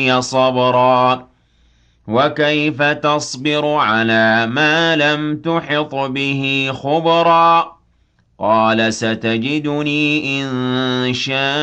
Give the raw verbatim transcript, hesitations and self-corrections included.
صبرا وكيف تصبر على ما لم تحط به خبرا قال ستجدني إن شاء